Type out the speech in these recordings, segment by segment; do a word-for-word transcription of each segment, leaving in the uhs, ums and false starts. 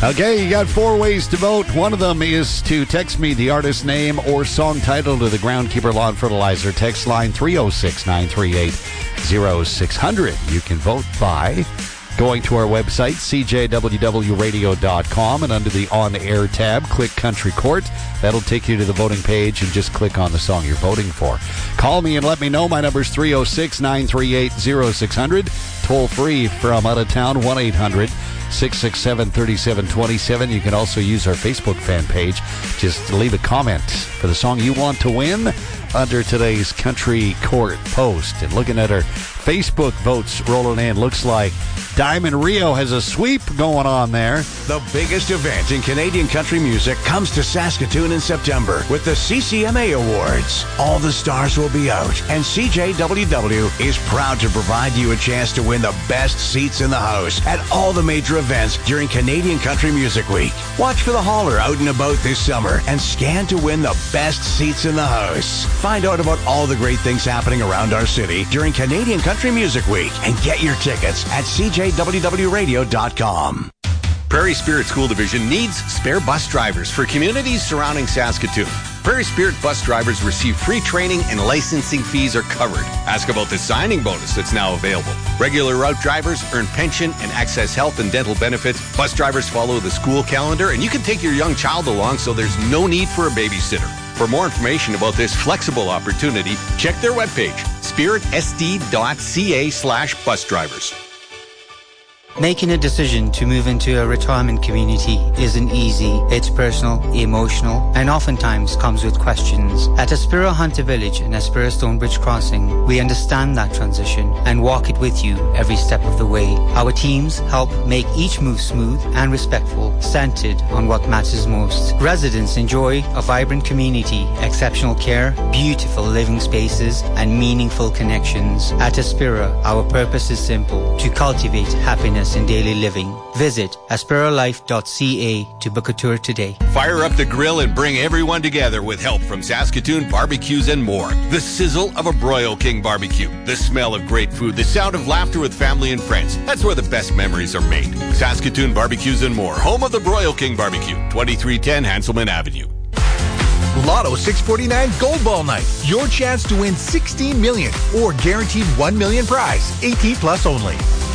Okay, you got four ways to vote. One of them is to text me the artist name or song title to the Groundkeeper Lawn Fertilizer text line three oh six, nine three eight, oh six hundred. You can vote by going to our website, c j w w radio dot com, and under the On Air tab, click Country Court. That'll take you to the voting page, and just click on the song you're voting for. Call me and let me know. My number's three oh six, nine three eight, oh six hundred. Toll free from out of town, one eight hundred, six six seven, three seven two seven. You can also use our Facebook fan page. Just leave a comment for the song you want to win under today's Country Court post. And looking at our Facebook votes rolling in, looks like Diamond Rio has a sweep going on there. The biggest event in Canadian country music comes to Saskatoon in September with the C C M A Awards. All the stars will be out, and C J W W is proud to provide you a chance to win the best seats in the house at all the major events during Canadian Country Music Week. Watch for the hauler out and about this summer and scan to win the best seats in the house. Find out about all the great things happening around our city during Canadian Country Music Week and get your tickets at c j w w radio dot com. Prairie Spirit School Division needs spare bus drivers for communities surrounding Saskatoon. Prairie Spirit bus drivers receive free training and licensing fees are covered. Ask about the signing bonus that's now available. Regular route drivers earn pension and access health and dental benefits. Bus drivers follow the school calendar, and you can take your young child along, so there's no need for a babysitter. For more information about this flexible opportunity, check their webpage, spirit s d dot c a slash bus drivers. Making a decision to move into a retirement community isn't easy. It's personal, emotional, and oftentimes comes with questions. At Aspira Hunter Village and Aspira Stonebridge Crossing, we understand that transition and walk it with you every step of the way. Our teams help make each move smooth and respectful, centered on what matters most. Residents enjoy a vibrant community, exceptional care, beautiful living spaces, and meaningful connections. At Aspira, our purpose is simple: to cultivate happiness in daily living. Visit aspira life dot c a to book a tour today. Fire up the grill and bring everyone together with help from Saskatoon Barbecues and more. The sizzle of a Broil King barbecue, the smell of great food, the sound of laughter with family and friends. That's where the best memories are made. Saskatoon Barbecues and more, home of the Broil King barbecue, twenty-three ten Hanselman Avenue. Lotto six forty-nine Gold Ball Night. Your chance to win sixteen million dollars or guaranteed one million dollars prize. eighteen plus only.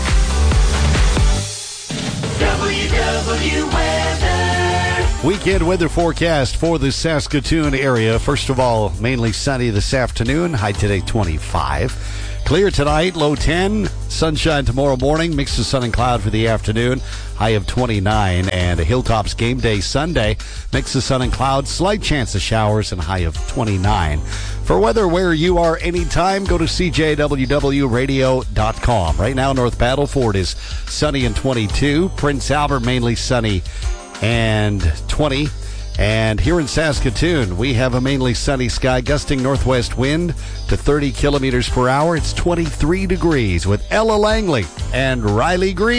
W W Weather. Weekend weather forecast for the Saskatoon area. First of all, mainly sunny this afternoon. High today twenty-five. Clear tonight, low ten. Sunshine tomorrow morning. Mix of sun and cloud for the afternoon. High of twenty-nine. And a Hilltops game day Sunday. Mix of sun and cloud. Slight chance of showers and high of twenty-nine. For weather where you are anytime, go to c j w w radio dot com. Right now, North Battleford is sunny and twenty-two. Prince Albert mainly sunny and twenty. And here in Saskatoon, we have a mainly sunny sky, gusting northwest wind to thirty kilometers per hour. It's twenty-three degrees with Ella Langley and Riley Green.